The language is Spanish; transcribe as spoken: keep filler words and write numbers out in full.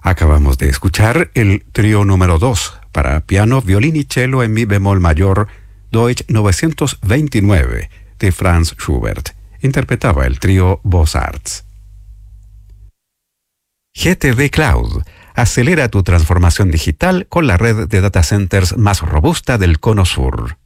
Acabamos de escuchar el trío número dos para piano, violín y cello en mi bemol mayor, Deutsch novecientos veintinueve, de Franz Schubert. Interpretaba el trío Beaux-Arts. G T D Cloud. Acelera tu transformación digital con la red de data centers más robusta del Cono Sur.